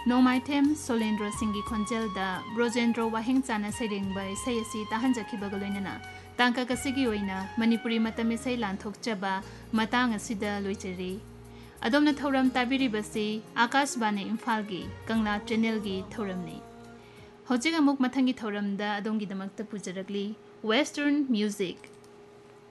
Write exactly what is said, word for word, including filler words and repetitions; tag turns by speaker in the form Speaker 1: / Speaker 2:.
Speaker 1: नोमाइथेम सोलेंद्र सिंह की खोंजेल दा ब्रोजेंद्रो वाहिंग चाना सेरेंग बाय सयसी ताहन जखिबग लोइनना तांका कसिगी ओइना मणिपुरी मतम इसै लांथोकचबा मतांग असिदा लोइचरी अदोमना थौरम ताबिरिबसी आकाशवाणी इम्फाल की कंगला चैनल की थौरमनी हौजिक अमुक मथंगी थौरमदा अदोमगी दमकता पुजरगली वेस्टर्न म्यूजिक